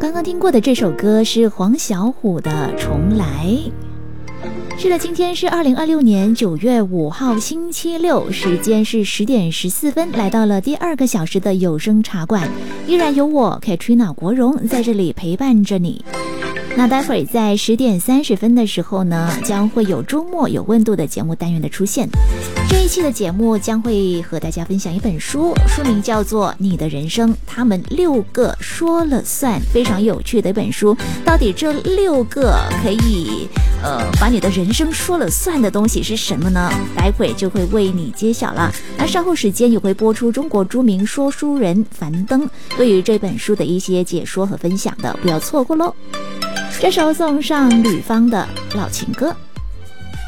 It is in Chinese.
刚刚听过的这首歌是黄小琥的《重来》。是的，今天是2026年9月5号星期六，时间是10点14分，来到了第2个小时的有声茶馆，依然有我 Katrina 国荣在这里陪伴着你。那待会儿在10点30分的时候呢，将会有周末有温度的节目单元的出现。这一期的节目将会和大家分享一本书，书名叫做《你的人生他们6个说了算》，非常有趣的一本书。到底这6个可以把你的人生说了算的东西是什么呢？待会就会为你揭晓了。那稍后时间也会播出中国著名说书人樊登对于这本书的一些解说和分享的，不要错过咯。这首送上吕方的老情歌。